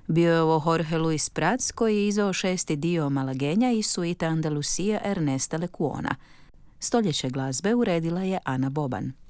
Bio je ovo Jorge Luis Prats koji je izveo 6. dio Malagenja i suite Andalusia Ernesta Lecuona. Stoljeće glazbe uredila je Ana Boban.